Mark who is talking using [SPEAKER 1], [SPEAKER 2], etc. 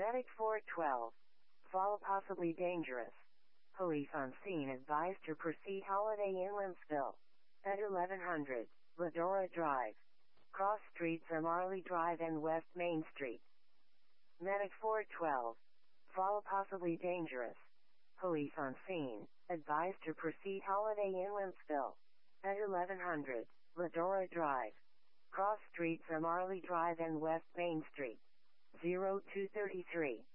[SPEAKER 1] Medic 412. Fall possibly dangerous. Police on scene advised to proceed. Holiday in Limpsville. At 1100, Ladora Drive. Cross streets are Marley Drive and West Main Street. Medic 412. Fall possibly dangerous. Police on scene advised to proceed. Holiday in Limpsville. At 1100, Ladora Drive. Cross streets are Marley Drive and West Main Street. 0233.